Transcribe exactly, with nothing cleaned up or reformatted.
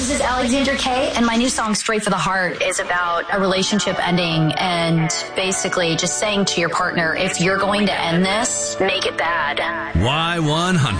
This is Alexandra Kay, and my new song, Straight for the Heart, is about a relationship ending and basically just saying to your partner, if you're going to end this, make it bad. Y one hundred.